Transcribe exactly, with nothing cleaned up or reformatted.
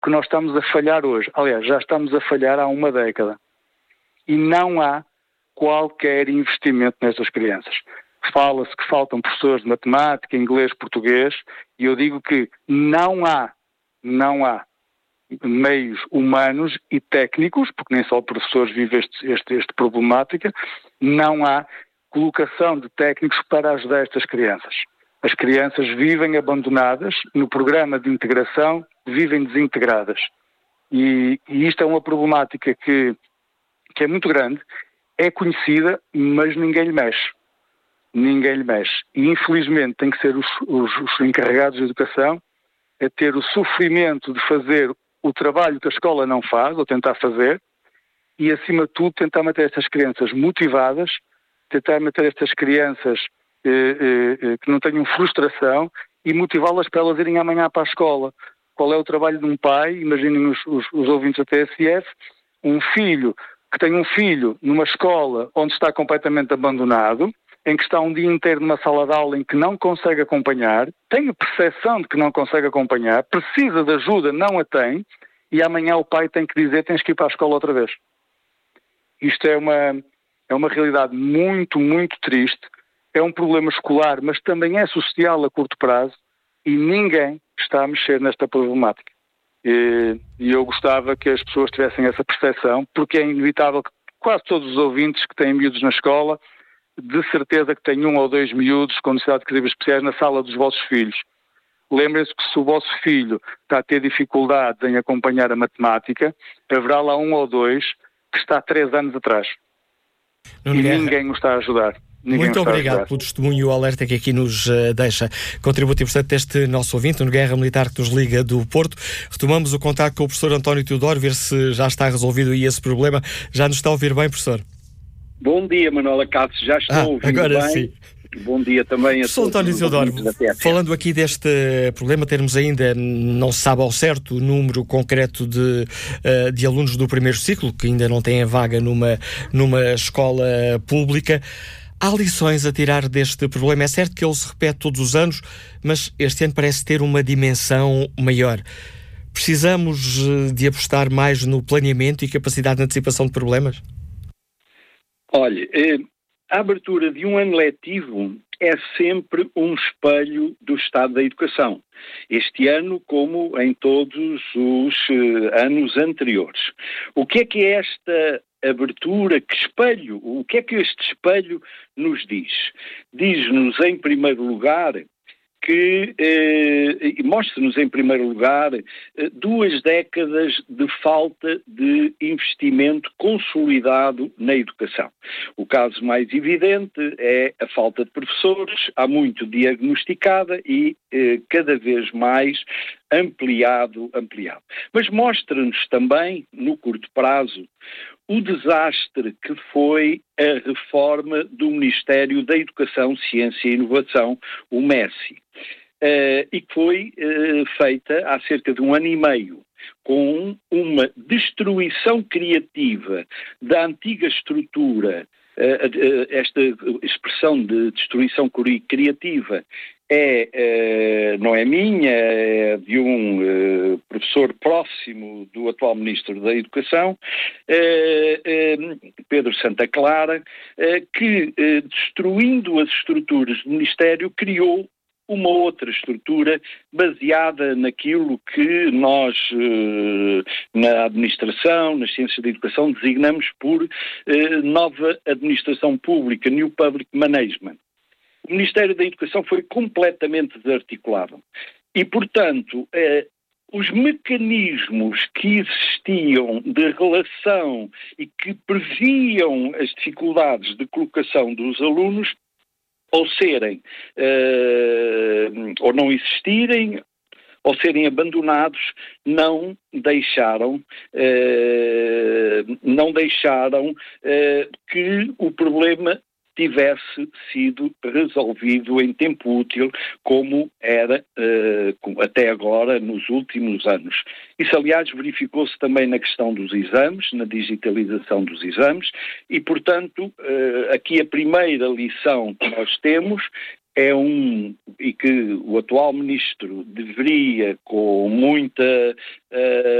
que nós estamos a falhar hoje. Aliás, já estamos a falhar há uma década. E não há qualquer investimento nestas crianças. Fala-se que faltam professores de matemática, inglês, português, e eu digo que não há, não há meios humanos e técnicos, porque nem só professores vivem este, este, este problemática, não há colocação de técnicos para ajudar estas crianças. As crianças vivem abandonadas, no programa de integração vivem desintegradas. E, e isto é uma problemática que, que é muito grande, é conhecida, mas ninguém lhe mexe. Ninguém lhe mexe. E infelizmente tem que ser os, os, os encarregados de educação a ter o sofrimento de fazer o trabalho que a escola não faz, ou tentar fazer, e acima de tudo tentar manter estas crianças motivadas, tentar manter estas crianças eh, eh, que não tenham frustração e motivá-las para elas irem amanhã para a escola. Qual é o trabalho de um pai? Imaginem os, os, os ouvintes da T S F, um filho que tem um filho numa escola onde está completamente abandonado, em que está um dia inteiro numa sala de aula em que não consegue acompanhar, tem a percepção de que não consegue acompanhar, precisa de ajuda, não a tem, e amanhã o pai tem que dizer: tens que ir para a escola outra vez. Isto é uma, é uma realidade muito, muito triste, é um problema escolar, mas também é social a curto prazo, e ninguém está a mexer nesta problemática. E, e eu gostava que as pessoas tivessem essa percepção, porque é inevitável que quase todos os ouvintes que têm miúdos na escola, de certeza que têm um ou dois miúdos com necessidades educativas especiais na sala dos vossos filhos. Lembrem-se que se o vosso filho está a ter dificuldades em acompanhar a matemática, haverá lá um ou dois que está há três anos atrás. Não e ninguém o está a ajudar. Ninguém Muito obrigado pelo testemunho e o alerta que aqui nos uh, deixa. Contributo importante deste nosso ouvinte, no Guerra Militar, que nos liga do Porto. Retomamos o contacto com o professor António Teodoro, ver se já está resolvido aí esse problema. Já nos está a ouvir bem, professor? Bom dia, Manuela Cássio, já estou ah, ouvindo agora bem. Sim. Bom dia também a professor António Teodoro, falando aqui deste problema, termos ainda, não se sabe ao certo o número concreto de, uh, de alunos do primeiro ciclo, que ainda não têm a vaga numa, numa escola pública. Há lições a tirar deste problema. É certo que ele se repete todos os anos, mas este ano parece ter uma dimensão maior. Precisamos de apostar mais no planeamento e capacidade de antecipação de problemas? Olha, a abertura de um ano letivo é sempre um espelho do estado da educação. Este ano, como em todos os anos anteriores. O que é que é esta abertura? Que espelho? O que é que este espelho nos diz? Diz-nos, em primeiro lugar, que eh, mostra-nos, em primeiro lugar, eh, duas décadas de falta de investimento consolidado na educação. O caso mais evidente é a falta de professores, há muito diagnosticada e eh, cada vez mais ampliado, ampliado. Mas mostra-nos também, no curto prazo, o desastre que foi a reforma do Ministério da Educação, Ciência e Inovação, o MESI, uh, e que foi uh, feita há cerca de um ano e meio, com uma destruição criativa da antiga estrutura. Uh, uh, esta expressão de destruição criativa é, uh, não é minha, é de um uh, professor próximo do atual Ministro da Educação, uh, uh, Pedro Santa Clara, uh, que, uh, destruindo as estruturas do Ministério, criou uma outra estrutura baseada naquilo que nós, na administração, nas ciências da educação, designamos por nova administração pública, New Public Management. O Ministério da Educação foi completamente desarticulado e, portanto, os mecanismos que existiam de relação e que previam as dificuldades de colocação dos alunos ou serem, uh, ou não existirem, ou serem abandonados, não deixaram, uh, não deixaram uh, que o problema tivesse sido resolvido em tempo útil, como era uh, até agora nos últimos anos. Isso, aliás, verificou-se também na questão dos exames, na digitalização dos exames, e, portanto, uh, aqui a primeira lição que nós temos é um, e que o atual ministro deveria, com muita uh,